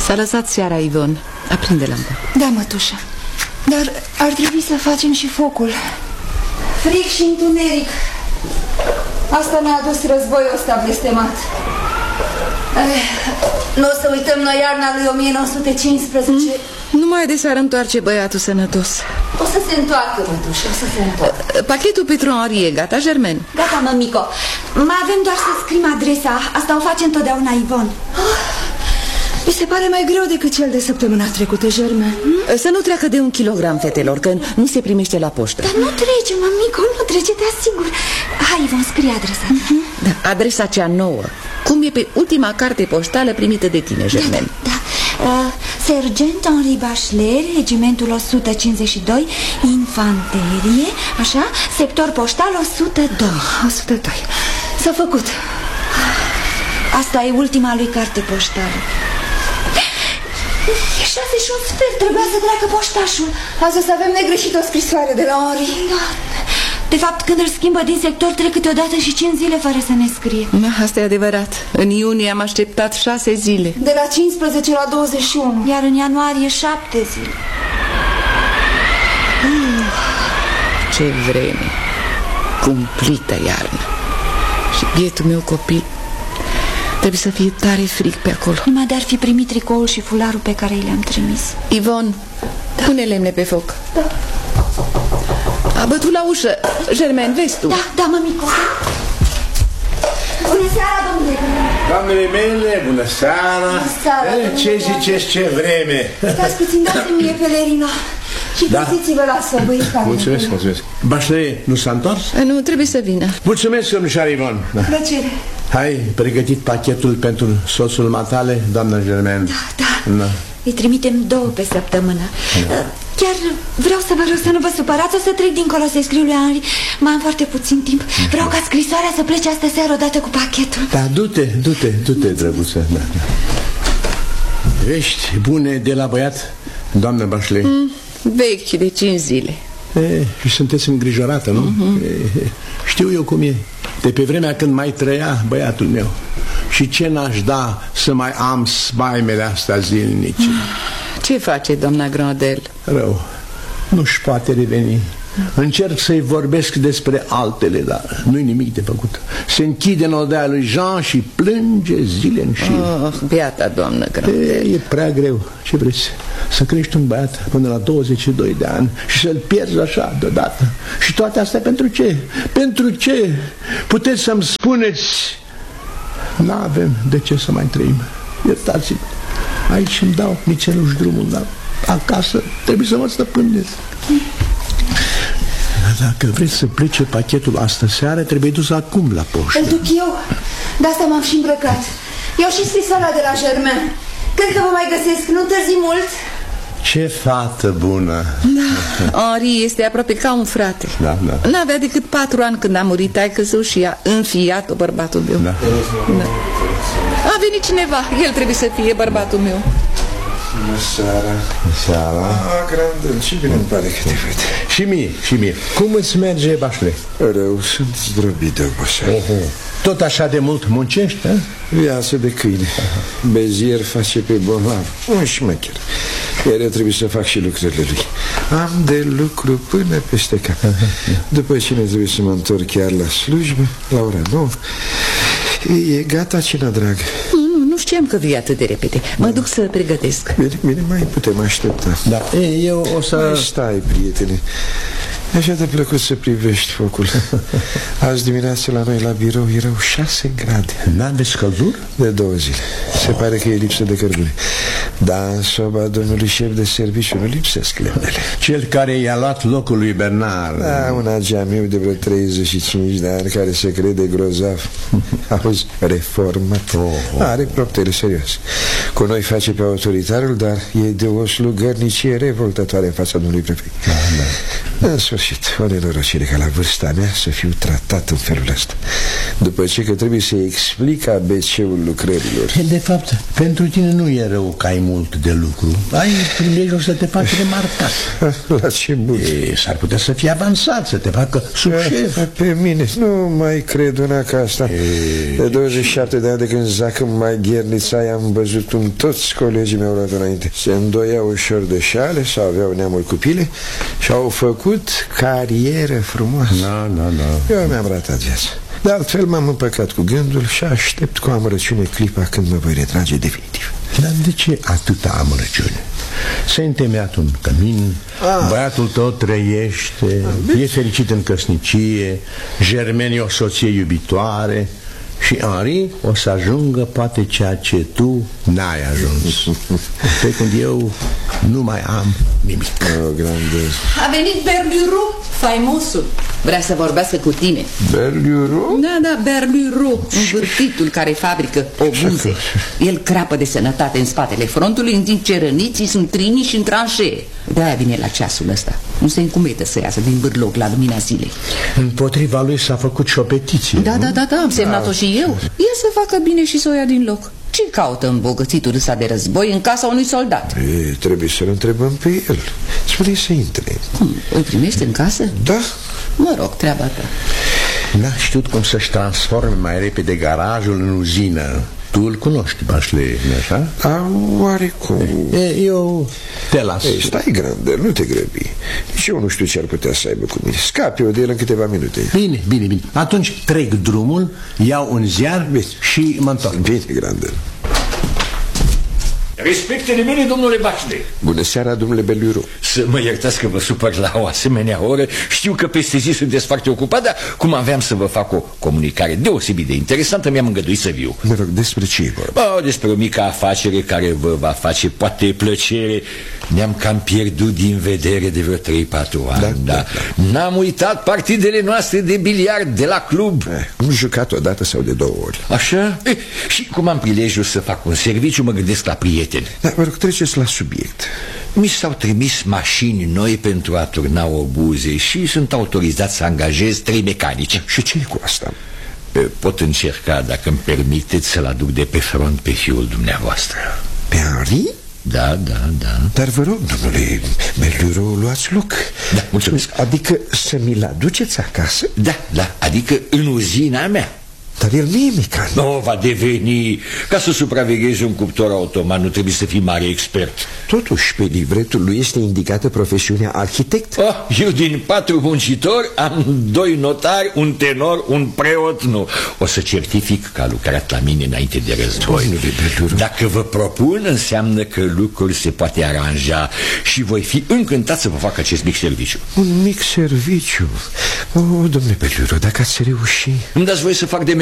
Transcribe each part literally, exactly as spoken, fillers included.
S-a lăsat seara, Ivon. Aprinde lampa. Da, mătușă. Dar ar trebui să facem și focul. Frig și întuneric. Asta ne-a adus războiul ăsta blestemat. Nu o să uităm noi iarna lui o mie nouă sute cincisprezece. mm, Numai de s-ar întoarce băiatul sănătos. O să se întoarcă, mătușă, o să se întoarcă. Pachetul pentru Henri e gata, Germain? Gata, mămico. Mai avem doar să scrim adresa. Asta o face întotdeauna Ivon. oh, Mi se pare mai greu decât cel de săptămâna trecută, Germain. hm? Să nu treacă de un kilogram, fetelor, că nu se primește la poștă. Dar nu trece, mămico, nu trece, te asigur. Hai, Ivon, scrie adresa. mm-hmm. Da, adresa cea nouă, cum e pe ultima carte poștală primită de tine, Germain. Da, da. Uh, Sergent Henri Bachelet, regimentul o sută cincizeci și doi, infanterie, așa, sector poștal o sută doi. o sută doi. S-a făcut. Asta e ultima lui carte poștală. E șase și un sfert, trebuia să treacă poștașul. Azi o să avem negreșit o scrisoare de la Henri. Da. De fapt, când îl schimbă din sector, trec câteodată și cinci zile fără să ne scrie. Da, asta e adevărat. În iunie am așteptat șase zile. De la cincisprezece la douăzeci și unu. Iar în ianuarie șapte zile. uh, Ce vreme. Cumplită iarnă. Și bietul meu copil trebuie să fie tare frig pe acolo. Numai de-ar fi primit tricoul și fularul pe care i le-am trimis. Ivon, da. Pune lemne pe foc. Da. A bătut la ușă. Germain, vezi tu? Da, da, mămico. Bună seara, domnule. Doamnele mele, bună seara. Bună seara, e, ce ziceți, ce vreme. Stați puțin, dați-mi mie pelerina. Și da. găsiți-vă la sobă. Mulțumesc, mulțumesc. Bachelet nu s-a întors? Nu, trebuie să vină. Mulțumesc, domnișoară Ivon. Da. Plăcere. Hai, pregătit pachetul pentru soțul matale, doamna Germain. Da, da, da. Îi trimitem două pe săptămână. Da. Chiar vreau să vă rog să nu vă supărați. O să trec dincolo să-i scriu lui Henri. Mai am foarte puțin timp. Vreau ca scrisoarea să plece astă seară odată cu pachetul. Da, du-te, du-te, du-te, drăguță. Da, da. Vești bune de la băiat, doamnă Bachelet? Mm, vechi de cinci zile. E, și sunteți îngrijorată, nu? Uh-huh. E, știu eu cum e. De pe vremea când mai trăia băiatul meu. Și ce n-aș da să mai am spaimele astea zilnice. Ce face doamna Grandel? Rău, nu-și poate reveni. Încerc să-i vorbesc despre altele, dar nu-i nimic de făcut. Se închide în odaia lui Jean și plânge zile în șir. Oh, beata doamnă Grandel. E, e prea greu. Ce vreți? Să crești un băiat până la douăzeci și doi de ani și să-l pierzi așa deodată. Și toate astea pentru ce? Pentru ce? Puteți să-mi spuneți? N-avem de ce să mai trăim. Iertați-mă. Aici îmi dau nițeluși drumul, dar acasă trebuie să mă stăpânesc. Dacă vreți să plece pachetul astă seară, trebuie dus acum la poștă. Îl duc eu. De asta m-am și îmbrăcat. Eu și scrisoarea de la Germain. Cred că vă mai găsesc, nu târzi mult. Ce fată bună. Da, Henri este aproape ca un frate. Da, da. N-avea decât patru ani când a murit taică-său și a înfiat-o bărbatul meu. Da. Da. A venit cineva, el trebuie să fie bărbatul meu. Bună seara. Seara. Ah, Grandel, ce bine îmi pare că te văd. Și mie, și mie. Cum îți merge, Bachelet? Rău, sunt zdrobit de oboseală. Uh-huh. Tot așa de mult muncești, a? Viață de câine. Bezier face pe bolnav. Un șmecher. Iar eu trebuie să fac și lucrurile lui. Am de lucru până peste cap. După cine trebuie să mă întorc chiar la slujbă, la ora nouă. E gata cina, drag? Nu, nu știam că vii atât de repede. Mă duc să pregătesc. Bine, bine, mai putem aștepta. Da, e, eu o să... Mai stai, prietene. Așa de plăcut să privești focul. Azi dimineață la noi la birou erau șase grade. N-aveți căldură? De două zile. Se pare că e lipsă de cărbune. Dar în soba domnului șef de serviciu nu lipsesc lemnele. Cel care i-a luat locul lui Bernard. Da, un ageamiu de vreo treizeci și cinci de ani care se crede grozav. Auzi, reformat. Oh, oh. Are proptele serioase. Cu noi face pe autoritarul, dar e de o slugărnicie revoltătoare în fața domnului prefect. Da, da. În sfârșit, o nenorocire ca la vârsta mea să fiu tratat în felul ăsta, după ce că trebuie să explic A B C-ul lucrărilor. De fapt, pentru tine nu e rău că ai mult de lucru. Ai prilejul să te faci remarcat. La ce bun. S-ar putea să fii avansat, să te facă subșef. Pe mine nu mai cred una ca asta. E... De douăzeci și șapte de ani de când zac în Maghernița am văzut cum toți colegii mi-au luat înainte. Se îndoiau ușor de șale sau aveau neamuri cu pile și au făcut carieră frumoasă. Da, da, da. Eu mi-am ratat viața. De altfel m-am împăcat cu gândul și aștept cu amărăciune clipa când mă voi retrage definitiv. Dar de ce atâta amărăciune? S-a întemeiat un cămin, ah. băiatul tău trăiește, ah, e fericit în căsnicie, Germaine e o soție iubitoare și Henri o să ajungă poate ceea ce tu n-ai ajuns. Pe când eu nu mai am nimic. Oh, grandez. A venit Berluru, faimosul. Vrea să vorbească cu tine. Berluru? Da, da, Berluru, învârtitul care fabrică obuze. El crapă de sănătate în spatele frontului, în timp ce răniții sunt triniși în tranșee. De-aia vine la ceasul ăsta. Nu se încumetă să iasă din bârloc la lumina zilei. Împotriva lui s-a făcut și o petiție. Da, da, da, da, am semnat-o și eu. E să facă bine și să o ia din loc. Ce caută îmbogățitul ăsta de război în casa unui soldat? E, trebuie să-l întrebăm pe el. Spune să intre. Cum? Îl primești în casă? Da. Mă rog, treaba ta. N-a știut cum să-și transforme mai repede garajul în uzină. Tu îl cunoști, Bașle, nu așa? A, oarecum. E, eu te las. Ei, stai, Grandel, nu te grăbi. Nici eu nu știu ce ar putea să aibă cu mine. Scapi eu de el în câteva minute. Bine, bine, bine. Atunci trec drumul, iau un ziar bine. Și mă întorc. Bine, Grandel. Respectele mele, domnule Bașle. Bună seara, domnule Berluru. Să mă iertați că vă supăr la o asemenea oră. Știu că peste zi sunteți foarte ocupat, dar cum aveam să vă fac o comunicare deosebit de interesantă, mi-am îngăduit să viu. Mă rog, despre ce e vorba? Oh, despre o mică afacere care vă va face poate plăcere. Ne-am cam pierdut din vedere de vreo trei patru ani. Da, da, da. N-am uitat partidele noastre de biliard de la club. Eh, am jucat o dată sau de două ori. Așa? Eh, și cum am prilejul să fac un serviciu, mă gândesc la prieteni. Da, vă rog, treceți la subiect. Mi s-au trimis mașini noi pentru a turna obuze și sunt autorizat să angajez trei mecanici. Și ce e cu asta? Pot încerca, dacă îmi permiteți, să-l aduc de pe front pe fiul dumneavoastră. Pe Henri? Da, da, da. Dar vă rog, domnule Berluru, luați loc. Da, mulțumesc. Adică să mi-l aduceți acasă? Da, da, adică în uzina mea. Dar el nu e mecanic. Nu va deveni. Ca să supraveghezi un cuptor automat nu trebuie să fii mare expert. Totuși, pe livretul lui este indicată profesiunea arhitect. Oh, eu din patru muncitori am doi notari, un tenor, un preot. Nu, o să certific că a lucrat la mine înainte de război. Dacă vă propun, înseamnă că lucrul se poate aranja și voi fi încântat să vă fac acest mic serviciu. Un mic serviciu? Oh, domnule Berluru, dacă ați reuși. Îmi dați voie să fac demersurile?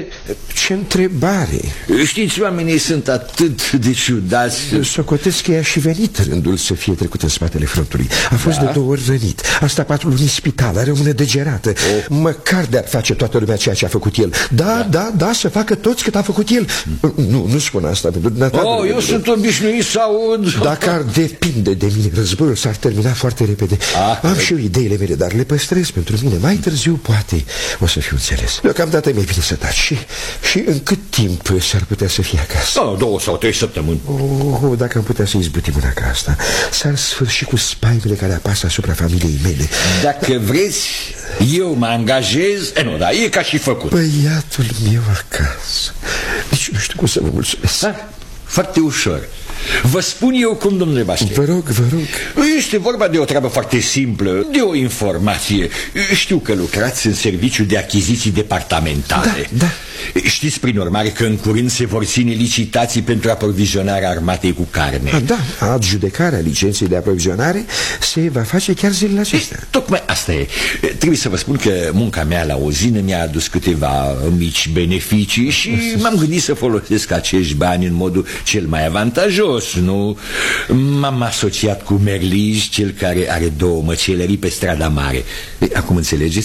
Ce întrebare! Știți, oamenii sunt atât de ciudați. Socotesc că i-a și venit rândul să fie trecut în spatele frontului. A fost da? de două ori rănit. A stat patru luni în spital, are o mână degerată. oh. Măcar de-ar face toată lumea ceea ce a făcut el. Da, da, da, da, să facă toți cât a făcut el. Nu, nu spun asta pentru dumneavoastră. Oh, eu sunt obișnuit să aud. Dacă ar depinde de mine, războiul s-ar termina foarte repede. ah, Am și eu ideile mele, dar le păstrez pentru mine. Mai târziu, poate, o să fiu înțeles. Deocamdată mi-e bine să taci. Și, și în cât timp s-ar putea să fie acasă? Oh, două sau trei săptămâni. Oh, dacă am putea să izbutim una ca asta, s-ar sfârși cu spaimele care apasă asupra familiei mele. Dacă da. vreți, eu mă angajez. E, nu, da, e ca și făcut. Băiatul meu acasă. Deci nu știu cum să vă mulțumesc. Da, foarte ușor. Vă spun eu cum, domnule Bașle. Vă rog, vă rog. Este vorba de o treabă foarte simplă, de o informație. Știu că lucrați în serviciu de achiziții departamentale. Da, da. Știți, prin urmare, că în curând se vor ține licitații pentru aprovizionarea armatei cu carne. A, da, adjudecarea licenței de aprovizionare se va face chiar zilele acestea. E, tocmai asta e. Trebuie să vă spun că munca mea la uzină mi-a adus câteva mici beneficii și m-am gândit să folosesc acești bani în modul cel mai avantajos, nu? M-am asociat cu Merlij, cel care are două măcelării pe Strada Mare. E, acum înțelegeți?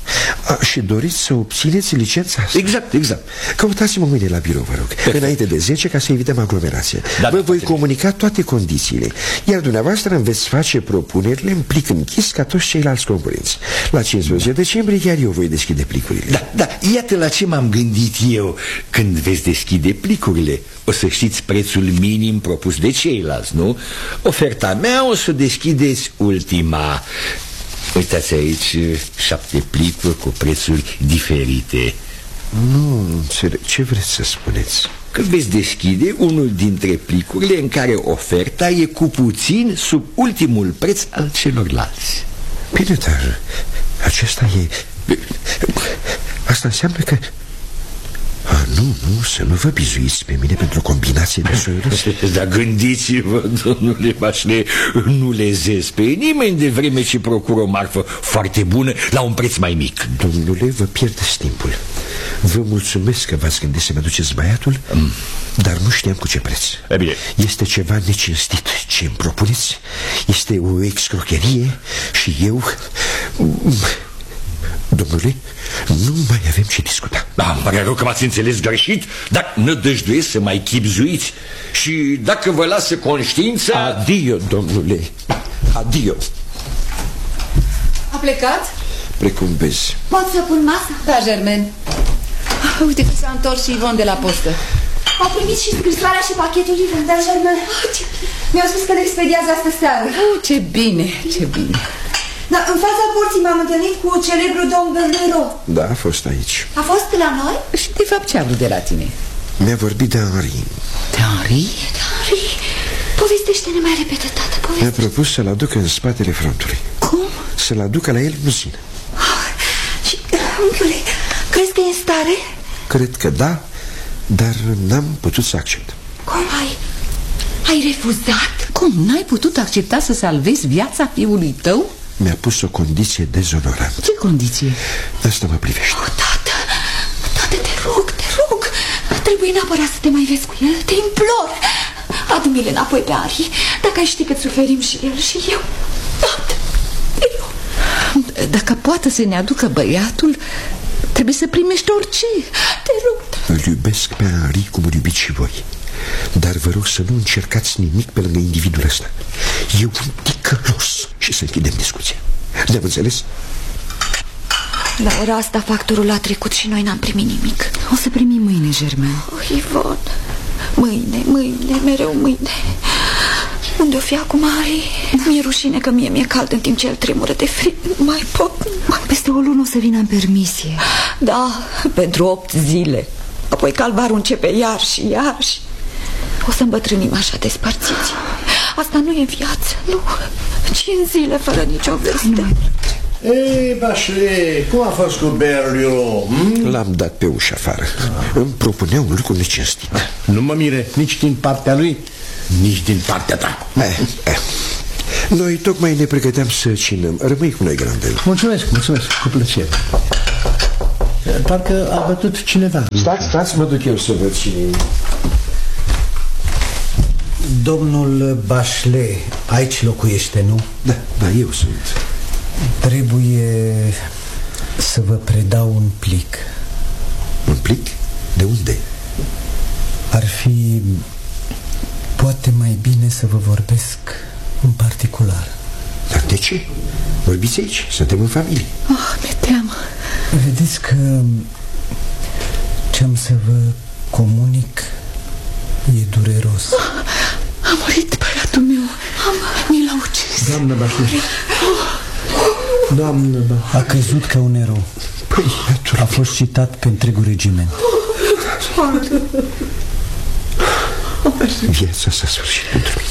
A, și doriți să obțineți licența asta? Exact, exact. Căutați-mă mâine la birou, vă rog. Perfect. Înainte de zece, ca să evităm aglomerația. Da, vă voi comunica toate condițiile. Iar dumneavoastră îmi veți face propunerile în plic închis ca toți ceilalți concurenți. La cincisprezece decembrie chiar eu voi deschide plicurile. Da, da, iată la ce m-am gândit eu. Când veți deschide plicurile, o să știți prețul minim propus de ceilalți, nu? Oferta mea o să deschideți ultima. Uitați aici șapte plicuri cu prețuri diferite. Nu înțeleg. Ce vreți să spuneți? Că veți deschide unul dintre plicurile în care oferta e cu puțin sub ultimul preț al celorlalți. Bine, dar acesta e... Asta înseamnă că... A, nu, nu, să nu vă bizuiți pe mine pentru o combinație de soiul ăsta. Dar gândiți-vă, domnule Bachelet, nu lezesc pe nimeni de vreme ce procură o marfă foarte bună la un preț mai mic. Domnule, vă pierdeți timpul. Vă mulțumesc că v-ați gândit să-mi aduceți băiatul, mm. dar nu știam cu ce preț. E bine. Este ceva necinstit ce îmi propuneți. Este o excrocherie și eu... Domnule, nu mai avem ce discuta. Da, îmi pare rău că m-ați înțeles greșit, dar nădăjduiesc să mai chibzuiți. Și dacă vă lasă conștiința... Adio, domnule, adio. A plecat? Precum vezi. Pot să pun masa? Da, Germain. Ah, uite că s-a întors și Ivon de la postă. Au primit și scrisoarea și pachetul Ivon, dar Germain mi-au spus că le expediază astă seară. Oh, ce bine, ce bine. Dar în fața porții m-am întâlnit cu celebrul domn Berlero. Da, a fost aici. A fost la noi? Și de fapt ce a vrut de la tine? Mi-a vorbit de Henri. De Henri? De Henri? Povestește-ne mai repede, tată, povestește. Mi-a propus să-l aducă în spatele frontului. Cum? Să-l aducă la el în uzină. Oh, și, unchiule, crezi că e în stare? Cred că da, dar n-am putut să accept. Cum ai? Ai refuzat? Cum? N-ai putut accepta să salvezi viața fiului tău? Mi-a pus o condiție dezonorantă. Ce condiție? Asta mă privește. Oh, tată, tată, te rog, te rog. Trebuie neapărat să te mai vezi cu el. Te implor. Adu-mi-l înapoi pe Henri. Dacă ai ști cât suferim și el și eu. Tată, te rog. Dacă poate să ne aducă băiatul, trebuie să primești orice. Te rog. Îl iubesc pe Henri cum îl iubiți și voi. Dar vă rog să nu încercați nimic pe lângă individul ăsta. E un ticălos. Și să închidem discuția. Ne-am înțeles? La ora asta factorul a trecut și noi n-am primit nimic. O să primim mâine, Germain. Oh, Ivon, mâine, mâine, mereu mâine. Unde o fi acum, Henri? Mi-e rușine că mie mi-e cald în timp ce el tremură de frig. Nu mai pot. Peste o lună o să vină în permisie. Da, pentru opt zile. Apoi calvarul începe iar și iar și... O să îmbătrânim așa despărțiți. Asta nu e viață, nu. Cinci zile fără nicio veste. Ei, Bachelet, cum a fost cu Berlioz? Hmm? L-am dat pe ușă afară. Îmi propunea un lucru necinstit. Nu mă mire nici din partea lui, nici din partea ta. eh, eh. Noi tocmai ne pregăteam să cinăm. Rămâi cu noi, Grandel. Mulțumesc, mulțumesc, cu plăcere. Parcă a bătut cineva. Stați, stați, mă duc eu să văd cine e. Domnul Bachelet, aici locuiește, nu? Da, da, eu sunt. Trebuie să vă predau un plic. Un plic? De unde? Ar fi poate mai bine să vă vorbesc în particular. Dar de ce? Vorbiți aici, suntem în familie. Oh, mi-e teamă. Vedeți că ce-am să vă comunic e dureros. Oh, a murit băiatul meu. Mi l-a ucis. Doamnă Bachelet. Doamnă Bachelet. A căzut ca un erou. Păi, a fost citat pe întregul regiment. Viața s-a sfârșit pentru mine.